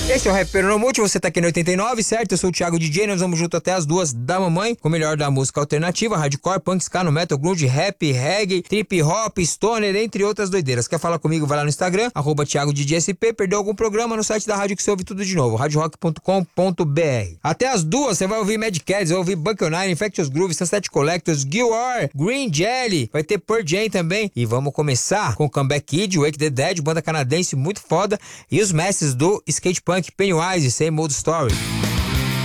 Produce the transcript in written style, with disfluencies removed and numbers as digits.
Esse é o Rap Peronomute, você tá aqui no 89, certo? Eu sou o Thiago DJ, nós vamos junto até as 2 da mamãe, com o melhor da música alternativa, hardcore, punk, ska, no metal, grunge, rap, reggae, trip hop, stoner, entre outras doideiras. Quer falar comigo? Vai lá no Instagram, @ThiagoDJSP, perdeu algum programa no site da rádio que você ouve tudo de novo, radiorock.com.br. Até as 2 você vai ouvir Mad Cats, vai ouvir Buck-O-Nine, Infectious Groove, Sunset Collectors, Guitar, Green Jelly, vai ter Pearl Jam também. E vamos começar com Comeback Kid, Wake the Dead, banda canadense muito foda, e os mestres do skate punk, Pennywise, Same Old Story.